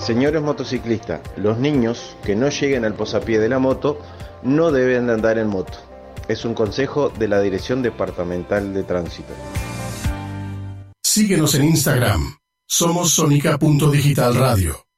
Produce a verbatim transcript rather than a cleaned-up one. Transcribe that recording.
Señores motociclistas, los niños que no lleguen al posapié de la moto no deben de andar en moto. Es un consejo de la Dirección Departamental de Tránsito. Síguenos en Instagram. Somos sonica punto digital radio.